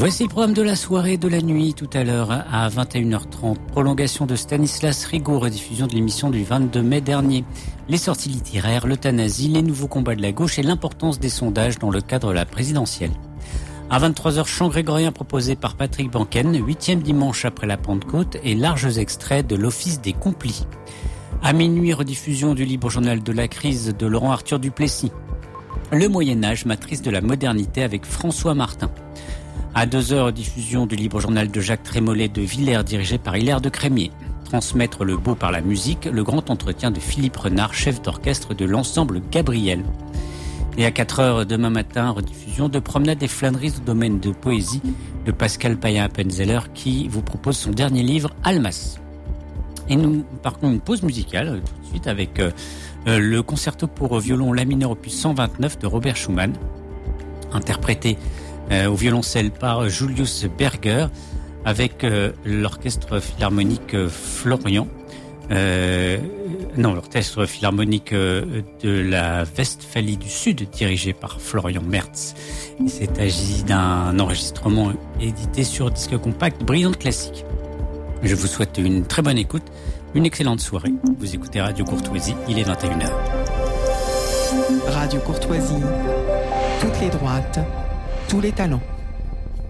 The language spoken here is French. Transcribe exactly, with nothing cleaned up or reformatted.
Voici le programme de la soirée, de la nuit, tout à l'heure à vingt et une heures trente. Prolongation de Stanislas Rigaud, rediffusion de l'émission du vingt-deux mai dernier. Les sorties littéraires, l'euthanasie, les nouveaux combats de la gauche et l'importance des sondages dans le cadre de la présidentielle. À vingt-trois heures, chant grégorien proposé par Patrick Banken, huitième dimanche après la Pentecôte et larges extraits de l'Office des Complis. À minuit, rediffusion du libre journal de la crise de Laurent Arthur Duplessis. Le Moyen-Âge, matrice de la modernité avec François Martin. À deux heures, diffusion du libre journal de Jacques Trémollet de Villers, dirigé par Hilaire de Crémier. Transmettre le beau par la musique, le grand entretien de Philippe Renard, chef d'orchestre de l'ensemble Gabriel. Et à quatre heures demain matin, rediffusion de Promenade des flâneries au domaine de poésie de Pascal Payen-Appenzeller qui vous propose son dernier livre, Almas. Et nous partons une pause musicale tout de suite avec euh, le concerto pour violon la mineur opus cent vingt-neuf de Robert Schumann, interprété Euh, au violoncelle par Julius Berger avec euh, l'orchestre philharmonique euh, Florian euh, non l'orchestre philharmonique euh, de la Westphalie du Sud dirigé par Florian Mertz. Il s'agit d'un enregistrement édité sur disque compact Brillante Classique. Je vous souhaite une très bonne écoute, une excellente soirée. Vous écoutez Radio Courtoisie, il est vingt et une heures. Radio Courtoisie, toutes les droites, tous les talents.